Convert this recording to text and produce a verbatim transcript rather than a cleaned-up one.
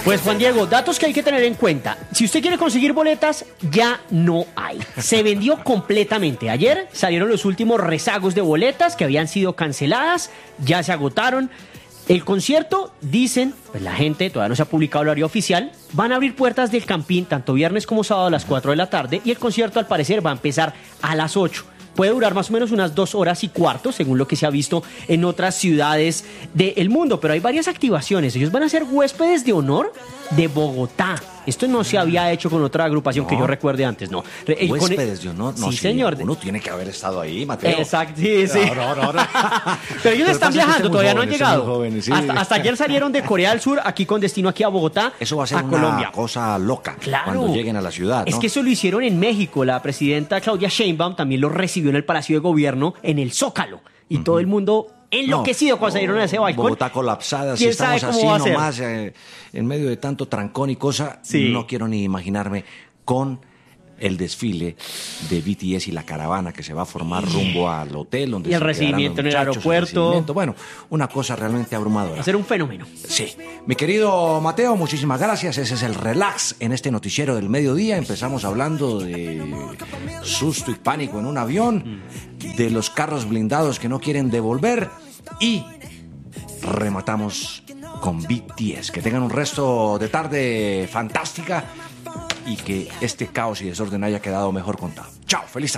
Pues Juan Diego, datos que hay que tener en cuenta. Si usted quiere conseguir boletas, ya no hay. Se vendió completamente. Ayer salieron los últimos rezagos de boletas que habían sido canceladas, ya se agotaron. El concierto, dicen, pues la gente, todavía no se ha publicado el horario oficial, van a abrir puertas del Campín tanto viernes como sábado a las cuatro de la tarde y el concierto al parecer va a empezar a las ocho. Puede durar más o menos unas dos horas y cuarto, según lo que se ha visto en otras ciudades del mundo. Pero hay varias activaciones. Ellos van a ser huéspedes de honor de Bogotá. Esto no se había hecho con otra agrupación no. que yo recuerde antes, ¿no? Huéspedes de honor. No, sí, sí, señor. Uno tiene que haber estado ahí, Mateo. Exacto, sí, sí. No, no, no, no. Pero ellos están viajando, todavía jóvenes, no han llegado. Jóvenes, sí. hasta, hasta ayer salieron de Corea del Sur, aquí con destino aquí a Bogotá. Eso va a ser a una Colombia. cosa loca claro. cuando lleguen a la ciudad, ¿no? Es que eso lo hicieron en México. La presidenta Claudia Sheinbaum también lo recibió en el Palacio de Gobierno, en el Zócalo. Y uh-huh. todo el mundo enloquecido no, cuando salieron a ese balcón. Bogotá colapsada, si estamos así nomás, eh, en medio de tanto trancón y cosa, sí. no quiero ni imaginarme con el desfile de B T S y la caravana que se va a formar rumbo al hotel donde y el se recibimiento en el aeropuerto. El bueno, una cosa realmente abrumadora. Va a ser un fenómeno. Sí. Mi querido Mateo, muchísimas gracias. Ese es el relax en este noticiero del mediodía. Empezamos hablando de susto y pánico en un avión, mm. de los carros blindados que no quieren devolver y rematamos con B T S. Que tengan un resto de tarde fantástica y que este caos y desorden haya quedado mejor contado. Chao, feliz tarde.